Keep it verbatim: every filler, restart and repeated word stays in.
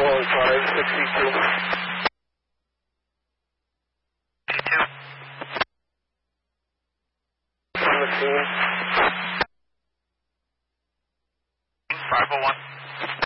one five sixty-two. On the scene. five oh one.